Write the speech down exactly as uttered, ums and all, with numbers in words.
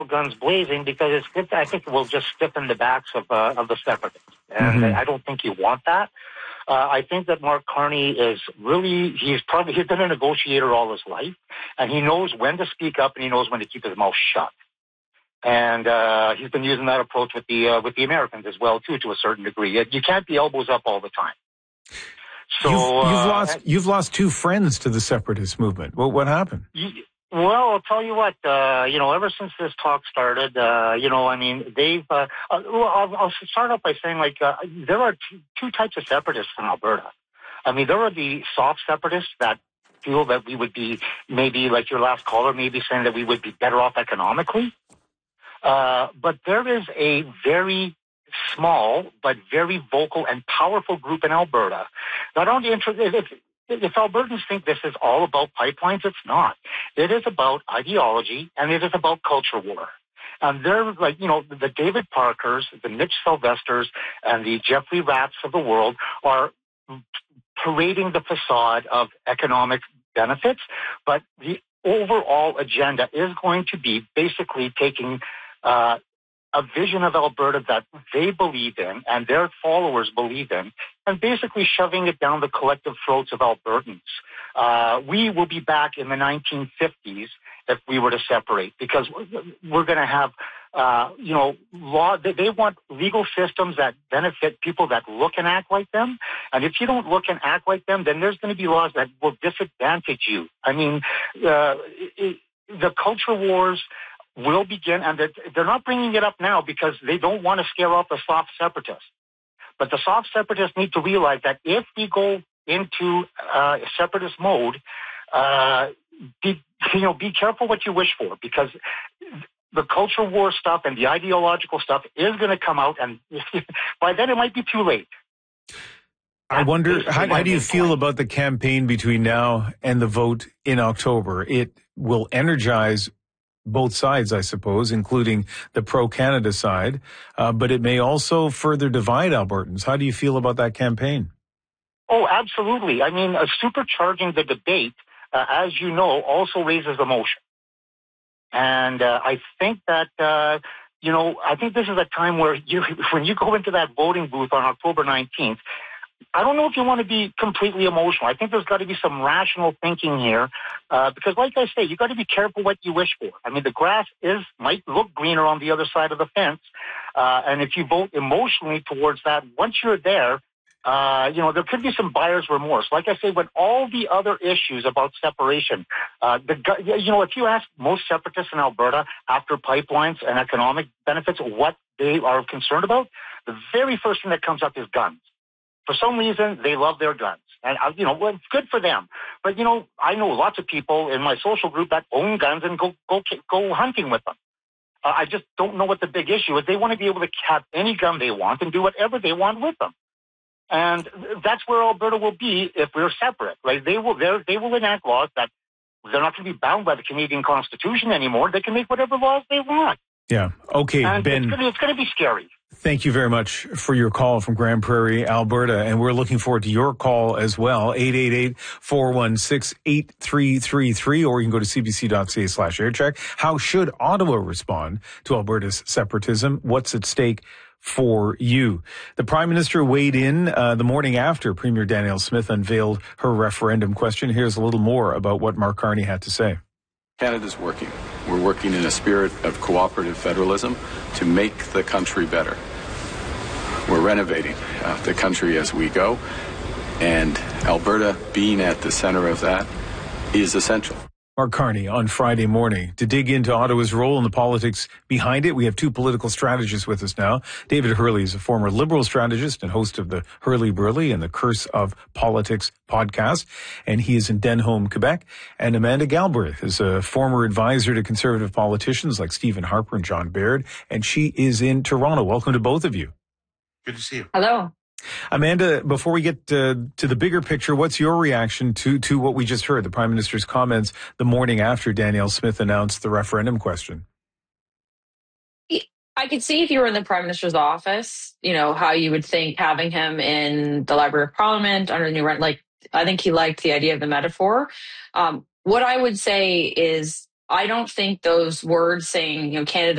guns blazing because it's, I think it will just stiffen the backs of, uh, of the separatists. And mm-hmm. I don't think you want that. Uh, I think that Mark Carney is really, he's probably, he's been a negotiator all his life, and he knows when to speak up and he knows when to keep his mouth shut. And, uh, he's been using that approach with the, uh, with the Americans as well, too, to a certain degree. You can't be elbows up all the time. So, you've, you've uh, lost, you've lost two friends to the separatist movement. What, what happened? You, Well, I'll tell you what, uh, you know, ever since this talk started, uh, you know, I mean, they've, uh, uh, well, I'll, I'll start off by saying, like, uh, there are two, two types of separatists in Alberta. I mean, there are the soft separatists that feel that we would be, maybe, like your last caller, maybe saying that we would be better off economically. Uh, but there is a very small, but very vocal and powerful group in Alberta that aren't interested, if, If Albertans think this is all about pipelines, it's not. It is about ideology, and it is about culture war. And they're like, you know, the David Parkers, the Mitch Sylvesters, and the Jeffrey Ratts of the world are parading the facade of economic benefits, but the overall agenda is going to be basically taking uh a vision of Alberta that they believe in and their followers believe in, and basically shoving it down the collective throats of Albertans. Uh, we will be back in the nineteen fifties if we were to separate, because we're going to have, uh, you know, law. They, they want legal systems that benefit people that look and act like them. And if you don't look and act like them, then there's going to be laws that will disadvantage you. I mean, uh, it, the culture wars will begin, and they're not bringing it up now because they don't want to scare off the soft separatists. But the soft separatists need to realize that if we go into uh, separatist mode, uh, be, you know, be careful what you wish for, because the culture war stuff and the ideological stuff is going to come out, and by then it might be too late. I wonder, how, how do you feel point. about the campaign between now and the vote in October? It will energize both sides, I suppose, including the pro-Canada side, uh, but it may also further divide Albertans. How do you feel about that campaign? Oh, absolutely. I mean, uh, supercharging the debate, uh, as you know, also raises emotion. And uh, I think that, uh, you know, I think this is a time where you, when you go into that voting booth on October nineteenth, I don't know if you want to be completely emotional. I think there's got to be some rational thinking here, uh, because like I say, you got to be careful what you wish for. I mean, the grass is, might look greener on the other side of the fence. Uh, and if you vote emotionally towards that, once you're there, uh, you know, there could be some buyer's remorse. Like I say, with all the other issues about separation, uh, the, you know, if you ask most separatists in Alberta after pipelines and economic benefits what they are concerned about, the very first thing that comes up is guns. For some reason, they love their guns. And, uh, you know, well, it's good for them. But, you know, I know lots of people in my social group that own guns and go go go hunting with them. Uh, I just don't know what the big issue is. They want to be able to have any gun they want and do whatever they want with them. And that's where Alberta will be if we're separate, right? They will, they will enact laws that they're not going to be bound by the Canadian Constitution anymore. They can make whatever laws they want. Yeah. Okay, and Ben. It's going to be scary. Thank you very much for your call from Grand Prairie, Alberta. And we're looking forward to your call as well. eight eight eight, four one six, eight three three three, or you can go to cbc.ca slash aircheck. How should Ottawa respond to Alberta's separatism? What's at stake for you? The Prime Minister weighed in uh, the morning after Premier Danielle Smith unveiled her referendum question. Here's a little more about what Mark Carney had to say. Canada's working. We're working in a spirit of cooperative federalism to make the country better. We're renovating uh, the country as we go, and Alberta being at the center of that is essential. Mark Carney on Friday morning. To dig into Ottawa's role in the politics behind it, we have two political strategists with us now. David Hurley is a former Liberal strategist and host of the Hurley Burley and the Curse of Politics podcast, and he is in Denholm, Quebec. And Amanda Galbraith is a former advisor to Conservative politicians like Stephen Harper and John Baird, and she is in Toronto. Welcome to both of you. Good to see you. Hello. Amanda, before we get uh, to the bigger picture, what's your reaction to, to what we just heard, the Prime Minister's comments the morning after Danielle Smith announced the referendum question? I could see if you were in the Prime Minister's office, you know, how you would think having him in the Library of Parliament under the new rent. Like, I think he liked the idea of the metaphor. Um, what I would say is I don't think those words saying, you know, Canada